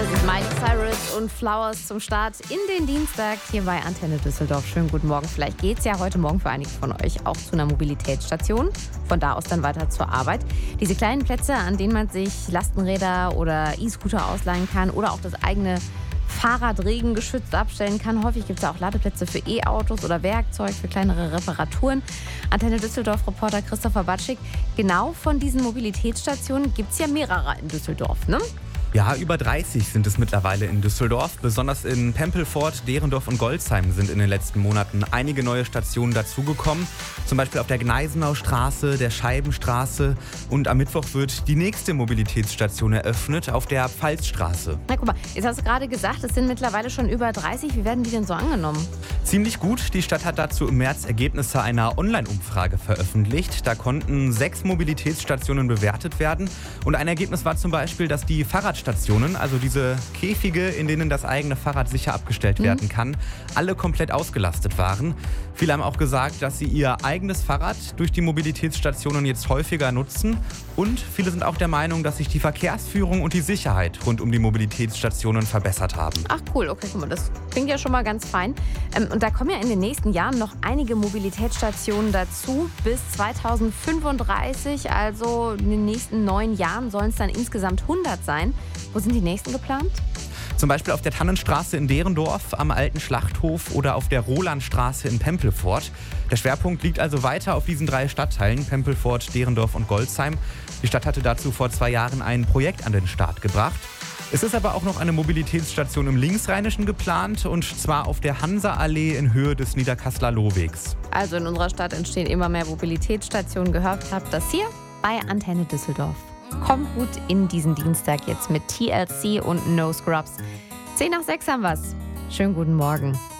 Das ist Miley Cyrus und Flowers zum Start in den Dienstag hier bei Antenne Düsseldorf. Schönen guten Morgen. Vielleicht geht es ja heute Morgen für einige von euch auch zu einer Mobilitätsstation. Von da aus dann weiter zur Arbeit. Diese kleinen Plätze, an denen man sich Lastenräder oder E-Scooter ausleihen kann oder auch das eigene Fahrrad regengeschützt abstellen kann. Häufig gibt es ja auch Ladeplätze für E-Autos oder Werkzeug für kleinere Reparaturen. Antenne Düsseldorf-Reporter Christopher Batschik. Genau von diesen Mobilitätsstationen gibt es ja mehrere in Düsseldorf, ne? Ja, über 30 sind es mittlerweile in Düsseldorf. Besonders in Pempelfort, Derendorf und Golzheim sind in den letzten Monaten einige neue Stationen dazugekommen. Zum Beispiel auf der Gneisenaustraße, der Scheibenstraße. Und am Mittwoch wird die nächste Mobilitätsstation eröffnet auf der Pfalzstraße. Na guck mal, jetzt hast du gerade gesagt, es sind mittlerweile schon über 30. Wie werden die denn so angenommen? Ziemlich gut. Die Stadt hat dazu im März Ergebnisse einer Online-Umfrage veröffentlicht. Da konnten 6 Mobilitätsstationen bewertet werden. Und ein Ergebnis war zum Beispiel, dass die Fahrradstationen, also diese Käfige, in denen das eigene Fahrrad sicher abgestellt werden kann, alle komplett ausgelastet waren. Viele haben auch gesagt, dass sie ihr eigenes Fahrrad durch die Mobilitätsstationen jetzt häufiger nutzen. Und viele sind auch der Meinung, dass sich die Verkehrsführung und die Sicherheit rund um die Mobilitätsstationen verbessert haben. Ach cool, okay, guck mal, das klingt ja schon mal ganz fein. Und da kommen ja in den nächsten Jahren noch einige Mobilitätsstationen dazu. Bis 2035, also in den nächsten 9 Jahren, sollen es dann insgesamt 100 sein. Wo sind die nächsten geplant? Zum Beispiel auf der Tannenstraße in Derendorf, am Alten Schlachthof oder auf der Rolandstraße in Pempelfort. Der Schwerpunkt liegt also weiter auf diesen 3 Stadtteilen, Pempelfort, Derendorf und Golzheim. Die Stadt hatte dazu vor 2 Jahren ein Projekt an den Start gebracht. Es ist aber auch noch eine Mobilitätsstation im Linksrheinischen geplant, und zwar auf der Hansa-Allee in Höhe des Niederkasseler Lohwegs. Also in unserer Stadt entstehen immer mehr Mobilitätsstationen. Gehört habt das hier bei Antenne Düsseldorf. Kommt gut in diesen Dienstag jetzt mit TLC und No Scrubs. 10 nach 6 haben wir's. Schönen guten Morgen.